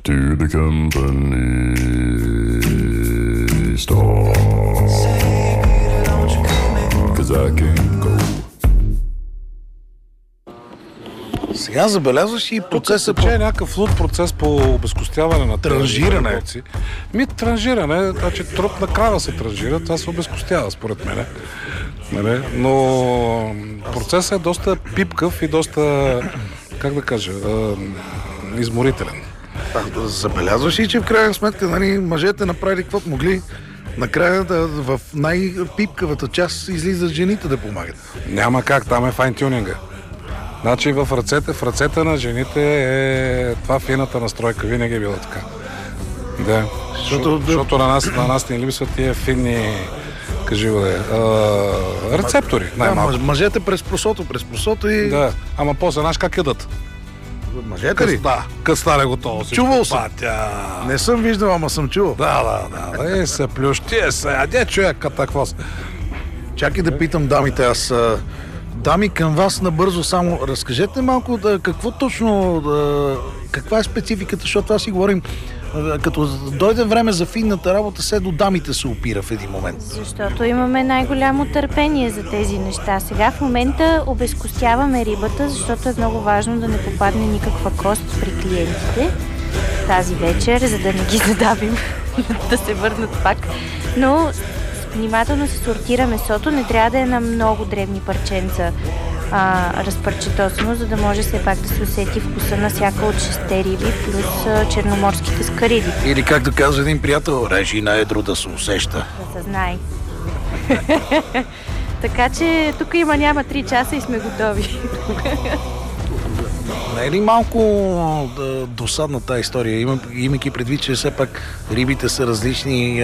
to the company store, 'cause I can't go. Сега забелязваш и процеса Тук е някакъв луд процес по обезкостяване на транжиране. Транжиране, значи труп на крава се транжира, това се обезкостява според мене. Нали? Но процесът е доста пипкав и доста, как да кажа, изморителен. Забелязваш и, че в крайна сметка, нали, мъжете направили каквото могли. Накрая в най-пипкавата част излизат жените да помагат. Няма как, там е файн-тюнинга. Значи в ръцете на жените е това фината настройка, винаги е било така. Да. Защото на нас ни липсват тия финни, кажи го рецептори, най-малко. Мъжете през просото и... Да, ама после знаеш как ядат. Мъжете ли? Да, къс стане готово. Чувал съм. Не съм виждал, ама съм чувал. Да. Се плющие се, яде човек, какво се. Чакай да питам дамите, аз... Дами, към вас набързо само разкажете малко какво точно, каква е спецификата, защото аз си говорим, като дойде време за финната работа, се до дамите се опира в един момент. Защото имаме най-голямо търпение за тези неща. Сега в момента обезкостяваме рибата, защото е много важно да не попадне никаква кост при клиентите тази вечер, за да не ги задавим да се върнат пак. Но внимателно се сортира месото, не трябва да е на много дребни парченца разпарчетосано, за да може все пак да се усети вкуса на всяка от 6 риби, плюс черноморските скариди. Или както каза един приятел, режи на едро да се усеща. Да се знае. Така че тук няма 3 часа и сме готови. Не е ли малко досадна тази история, имайки предвид, че все пак рибите са различни?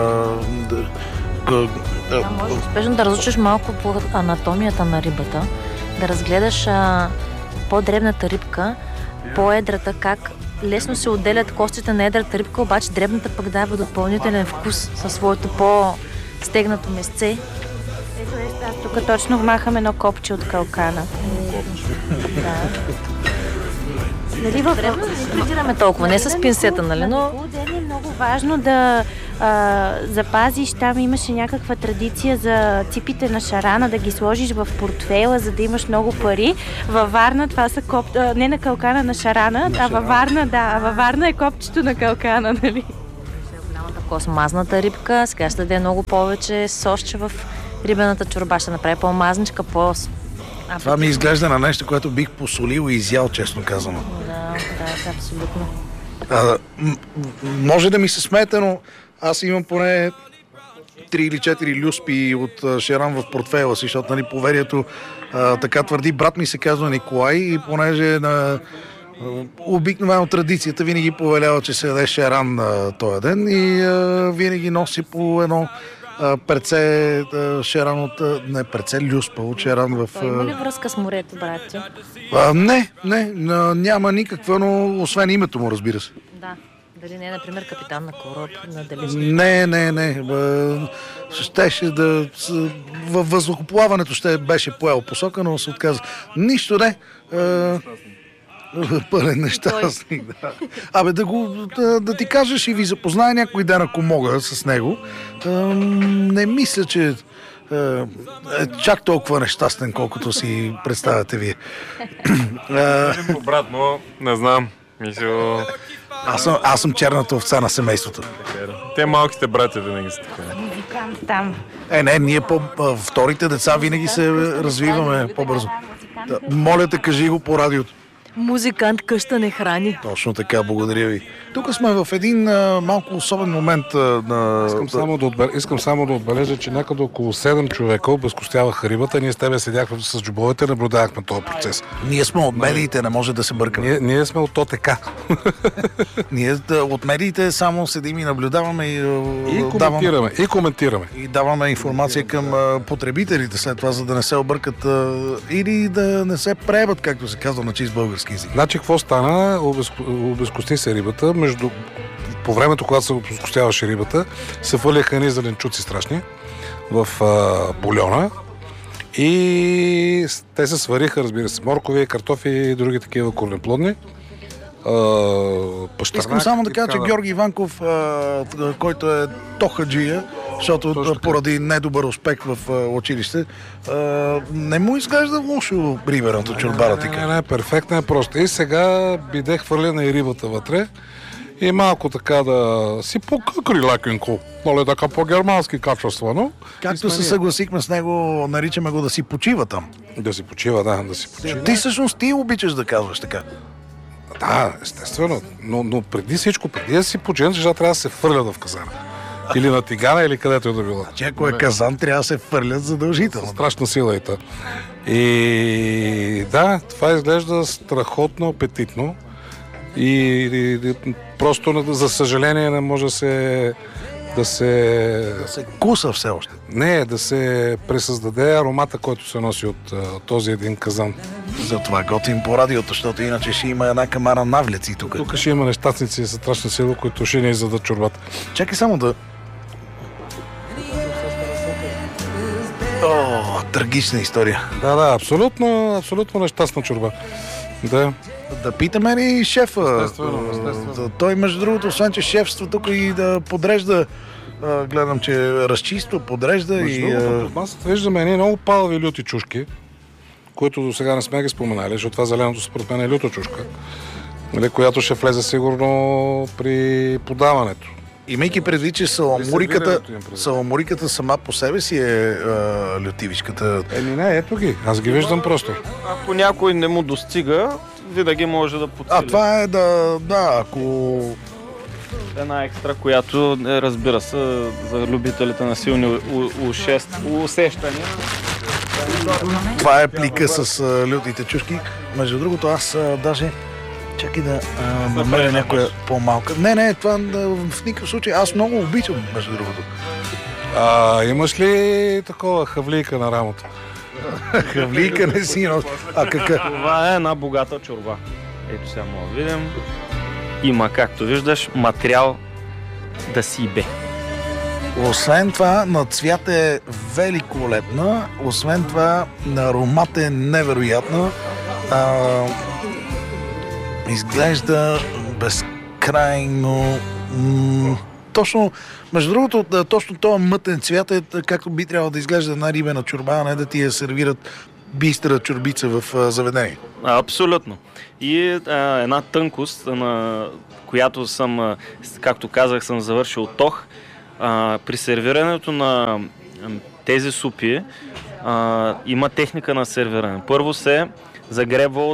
Може успешно да разучиш малко по анатомията на рибата, да разгледаш по-дребната рибка, по-едрата, как лесно се отделят костите на едрата рибка, обаче дребната пък дава допълнителен вкус със своето по-стегнато месце. Ето аз тук точно вмахам едно копче от калкана. Нали в дребно не придираме толкова, не с пинсета, нали, но... Ден е много важно да запазиш, там имаше някаква традиция за ципите на шарана, да ги сложиш в портфейла, за да имаш много пари. Във Варна това са не на калкана, на шарана, във Варна е копчето на калкана, нали? Мазната рибка, сега ще даде много повече сосче в рибената чорба, ще направи по-мазничка, Това ми изглежда на нещо, което бих посолил и изял, честно казано. Да, абсолютно. Може да ми се смеете, но аз имам поне 3 или 4 люспи от шеран в портфейла си, защото, нали, поверието така твърди. Брат ми се казва Николай и понеже на обикновено традицията винаги повелява, че се яде шеран този ден и винаги носи по едно перце шеран от... Не, перце люспа от шеран в... Има ли връзка с морето, братче? Не, няма никаква, но освен името му, разбира се. Да. Дали не е, например, капитан на кораб, на далечни? Не. Щеше да... Във въздухоплаването ще беше поел посока, но се отказа. Нищо не. Пълен нещастник, да. Да ти кажеш и ви запозная някой ден, ако мога с него. Не мисля, че е чак толкова нещастен, колкото си представяте вие. Обратно, не знам. Аз съм черната овца на семейството. Те малките братя винаги са така. Там. Ние вторите деца винаги се развиваме по-бързо. Моля те, кажи го по радиото. Музикант къща не храни. Точно така, благодаря ви. Тук сме в един малко особен момент на... Искам само да отбележа, че някъде около 7 човека обезкостяваха рибата. Ние с тебе седяхме с джобовете, наблюдавахме този процес. Ние сме от медиите, не може да се бъркаме. Ние сме от ОТК. Ние от медиите само седим и наблюдаваме и коментираме. И даваме информация към потребителите след това, за да не се объркат или да не се преебат, както се казва на чист български език. Значи, какво стана? Обезкости се рибата. По времето, когато се обезкостяваше рибата, се фърляха едни зеленчуци страшни в бульона и те се свариха, разбира се, моркови, картофи и други такива корнеплодни. пащарнак. Искам само да и кажа, така че Георги Иванков, който е тохаджия, защото поради недобър успех в училище, не му изглежда лошо рибеното чорбара така. Не, перфектно е просто. И сега биде хвърлена и рибата вътре. И малко така да си покъкри лекенко. Нали, така по-германски качествено. Както се съгласихме с него, наричаме го да си почива там. Да си почива, да си почива. Ти всъщност ти обичаш да казваш така. Да, естествено. Но преди всичко, преди да си почина, трябва да се фърлят в казана. Или на тигана, или където е да било. Че ако е казан, трябва да се фърлят задължително. Страшна сила е та. И да, това изглежда страхотно апетитно. И просто, за съжаление, не може да се куса все още. Не, да се пресъздаде аромата, който се носи от този един казан. Затова готвим по радиото, защото иначе ще има една камара навлеци тук. Тук ще има нещастници със страшна сила, които ще ни издадат чорбата. Чакай само да... О, трагична история. Да, абсолютно нещастна чорба. Да. Да питаме ли шефа? Естествено. Той, между другото, освен че шефства тук и да подрежда, гледам, че разчиства, подрежда и... Между масата виждаме едни много палави люти чушки, които до сега не сме ги споменали, защото това зеленото според мен е люта чушка, която ще влезе сигурно при подаването. Имайки предвид, че саламуриката сама по себе си е лютивичката. Не, ето ги. Аз ги виждам просто. Ако някой не му достига, винаги може да подсили. Това е ако... Една екстра, която разбира се за любителите на силни усещания. Това е плика с лютите чушки. Между другото, аз даже... Чакай да намеря някоя по-малка. Не, това в никакъв случай. Аз много обичам, между другото. Имаш ли такова хавлийка на рамото? Хавлийка не си носи. Какъв? Това е една богата чорба. Ето сега мога да видим. Има, както виждаш, материал да си бе. Освен това, на цвят е великолепна. Освен това, на аромат е невероятна. Изглежда безкрайно... Точно, между другото, точно този мътен цвят е както би трябвало да изглежда една рибена чорба, а не да ти я сервират бистра чорбица в заведение. Абсолютно. И една тънкост, на която съм, както казах, съм завършил тох. При сервирането на тези супи има техника на сервиране. Първо се загребва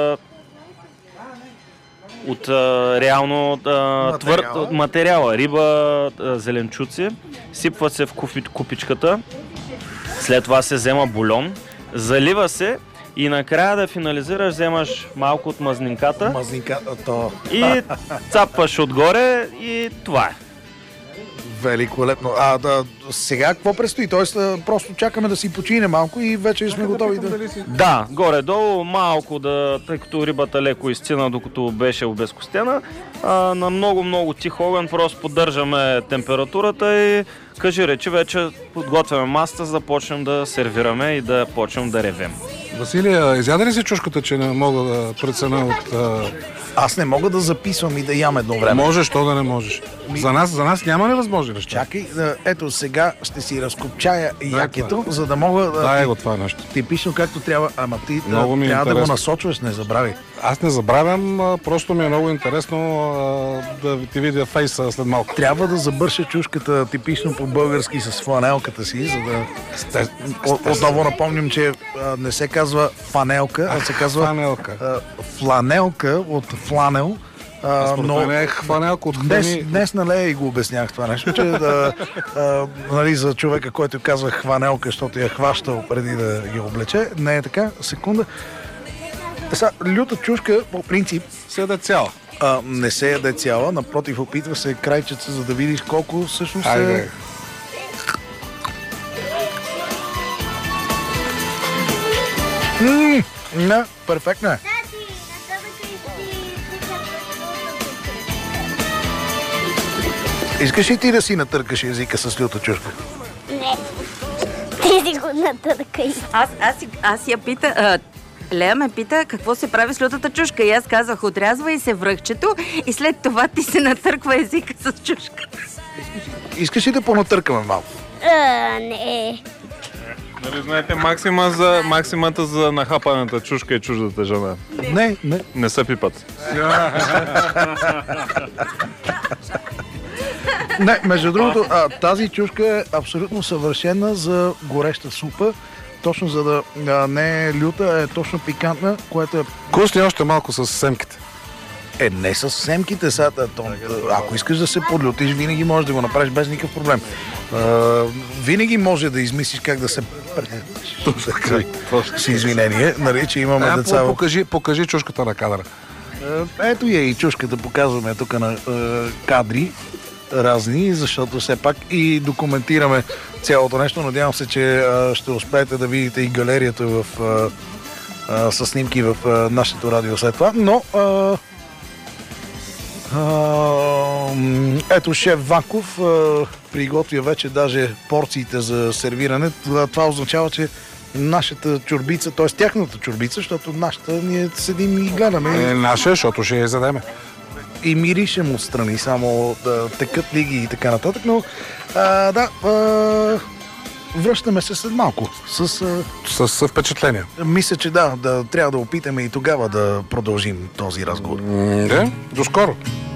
от реално материала. Риба, зеленчуци, сипва се в купичката, след това се взема бульон, залива се и накрая да финализираш, вземаш малко от мазнинката и цапваш отгоре и това е. Великолепно. Сега какво предстои? Тоест просто чакаме да си почине малко и вече сме готови да... Да, горе-долу малко тъй като рибата леко изцина, докато беше обезкостена, на много тих огън просто поддържаме температурата и кажи речи вече подготвяме масата, за да почнем да сервираме и да почнем да ревем. Василия, изяда ли си чушката, че не мога да преценя от... Аз не мога да записвам и да ям едно време. Можеш, то да не можеш. За нас няма невъзможни неща. Чакай, ето сега ще си разкопчая якето, за да мога да... Дай го това нещо. Типично както трябва, ама ти трябва да го насочваш, не забравяй. Аз не забравям, просто ми е много интересно да ти видя фейса след малко. Трябва да забърша чушката типично по-български с фланелката си, за да... Отново напомням, че не се казва фанелка, а се казва фланелка от фланел. Но не е хванелка от храни. Днес и го обяснях това нещо, че нали, за човека, който казва хванелка, защото я хващал преди да ги облече, не е така. Секунда. Люта чушка, по принцип, се яде цяла. Не се яде цяла, напротив, опитва се крайчеца, за да видиш колко всъщност е... Не, перфектно е. Искаш ли ти да си натъркаш езика с люта чушка? Не. Ти си го натъркай. Аз я пита... Лея ме пита какво се прави с лютата чушка и аз казах, отрязва и се връхчето и след това ти се натърква езика с чушката. Искаш ли да понатъркаме малко? Не. Нали знаете максимата за нахапаната чушка и чуждата жена? Не. Не се пипат. Не, между другото, тази чушка е абсолютно съвършена за гореща супа. Точно за да не е люта, е точно пикантна, което е... Косни още малко с семките. Не с семките, сега. Ако искаш да се подлютиш, винаги можеш да го направиш без никакъв проблем. Винаги може да измислиш как да се... С извинение, нали, че имаме деца... Покажи чушката на кадъра. Ето я и чушката, показваме тук на кадри разни, защото все пак и документираме цялото нещо. Надявам се, че ще успеете да видите и галерията с снимки в нашето радио след това. Но ето шеф Ванков приготвя вече даже порциите за сервиране. Това означава, че нашата чорбица, т.е. тяхната чорбица, защото нашата ние седим и гледаме. Наша, защото ще я задеме. И миришем отстрани, само да текат лиги и така нататък, но връщаме се след малко с впечатления. Мисля, че да, трябва да опитаме и тогава да продължим този разговор. До скоро.